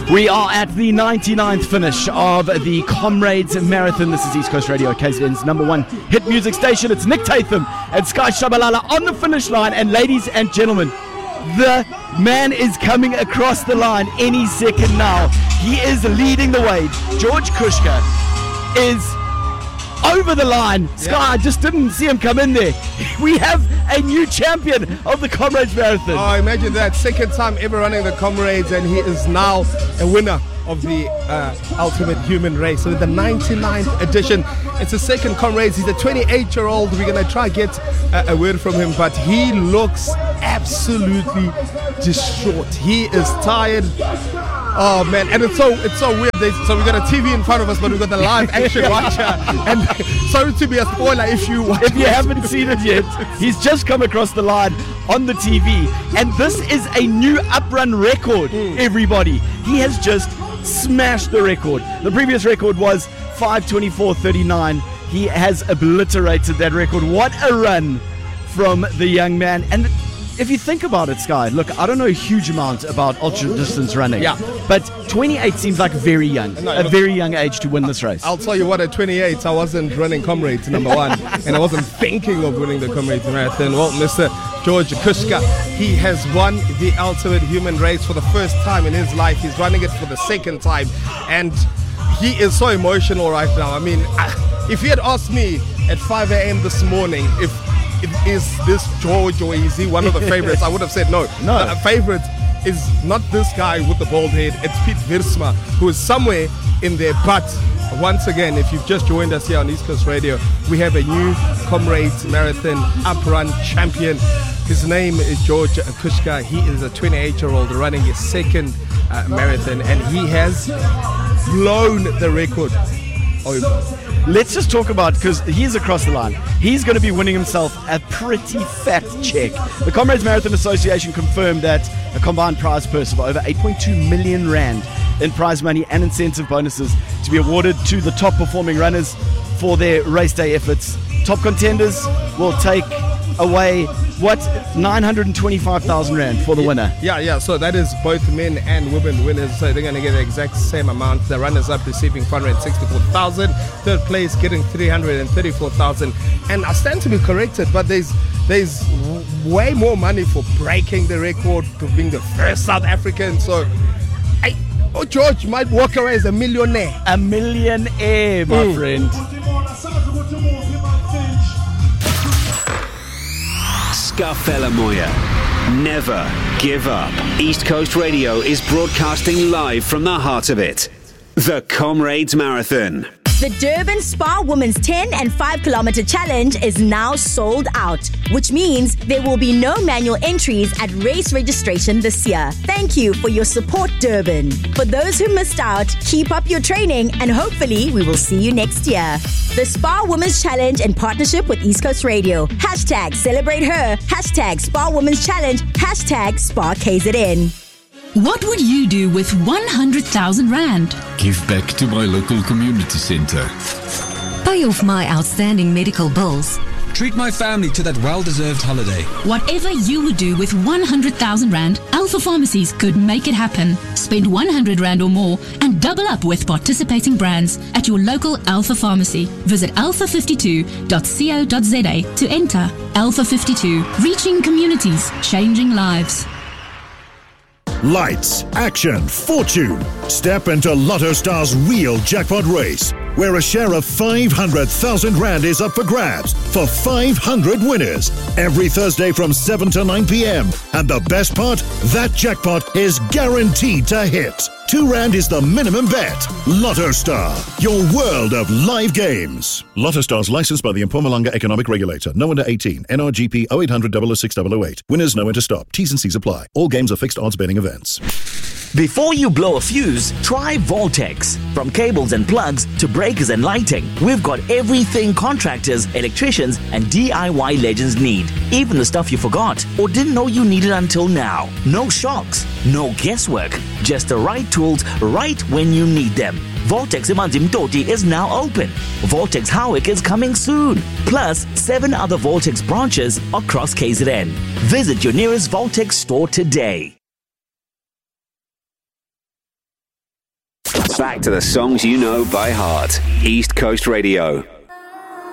We are at the 99th finish of the Comrades Marathon. This is East Coast Radio, KZN's number one hit music station. It's Nick Tatham and Sky Shabalala on the finish line. And ladies and gentlemen, the man is coming across the line any second now. He is leading the way. George Kushka is over the line. Sky, I just didn't see him come in there. We have a new champion of the Comrades Marathon. Oh, imagine that. Second time ever running the Comrades, and he is now a winner of the Ultimate Human Race. So the 99th edition. It's the second Comrades. He's a 28-year-old. We're going to try get a word from him, but he looks absolutely distraught. He is tired. Oh man, and it's so weird. So we got a TV in front of us, but we got the live action watcher. And sorry to be a spoiler if you haven't seen it yet. He's just come across the line on the TV, and this is a new uprun record. Everybody, he has just smashed the record. The previous record was 5:24:39. He has obliterated that record. What a run from the young man. And if you think about it, Sky, look, I don't know a huge amount about ultra-distance running, but 28 seems like very young, very young age to win this race. I'll tell you what, at 28, I wasn't running Comrades, number one, and I wasn't thinking of winning the Comrades Marathon. Well, Mr. George Kushka, he has won the Ultimate Human Race for the first time in his life. He's running it for the second time, and he is so emotional right now. I mean, if he had asked me at 5 a.m. this morning is this George or is he one of the favorites, I would have said no. The favorite is not this guy with the bald head. It's Piet Wiersma, who is somewhere in there. But once again, if you've just joined us here on East Coast Radio, we have a new Comrades Marathon uprun champion. His name is George Kushka. He is a 28-year-old running his second marathon, and he has blown the record over. Let's just talk about, because he's across the line, he's going to be winning himself a pretty fat check. The Comrades Marathon Association confirmed that a combined prize purse of over 8.2 million rand in prize money and incentive bonuses to be awarded to the top performing runners for their race day efforts. Top contenders will take away 925,000 rand for the winner. Yeah, so that is both men and women winners, so they're going to get the exact same amount. The runners up receiving 464,000, third place getting 334,000, and I stand to be corrected, but there's way more money for breaking the record, for being the first South African. So George might walk away as a millionaire, my friend. Scafella Moya. Never give up. East Coast Radio is broadcasting live from the heart of it. The Comrades Marathon. The Durban Spa Women's 10 and 5 kilometer challenge is now sold out, which means there will be no manual entries at race registration this year. Thank you for your support, Durban. For those who missed out, keep up your training and hopefully we will see you next year. The Spa Women's Challenge in partnership with East Coast Radio. #celebrate her. #Spa Women's Challenge. #Spa KZN. What would you do with 100,000 Rand? Give back to my local community centre. Pay off my outstanding medical bills. Treat my family to that well-deserved holiday. Whatever you would do with 100,000 Rand, Alpha Pharmacies could make it happen. Spend 100 Rand or more and double up with participating brands at your local Alpha Pharmacy. Visit alpha52.co.za to enter. Alpha 52, reaching communities, changing lives. Lights, action, fortune. Step into Lotto Star's real jackpot race, where a share of 500,000 Rand is up for grabs for 500 winners every Thursday from 7 to 9 p.m. And the best part, that jackpot is guaranteed to hit. 2 Rand is the minimum bet. Lotto Star, your world of live games. Lotto Star's licensed by the Mpumalanga Economic Regulator. No under 18. NRGP 0800 006 008. Winners know when to stop. T's and C's apply. All games are fixed odds betting events. Before you blow a fuse, try Voltex. From cables and plugs to breakers and lighting, we've got everything contractors, electricians, and DIY legends need. Even the stuff you forgot or didn't know you needed until now. No shocks, no guesswork, just the right tools right when you need them. Voltex Imanzi Mtoti is now open. Voltex Howick is coming soon. Plus 7 other Voltex branches across KZN. Visit your nearest Voltex store today. Back to the songs you know by heart. East Coast Radio.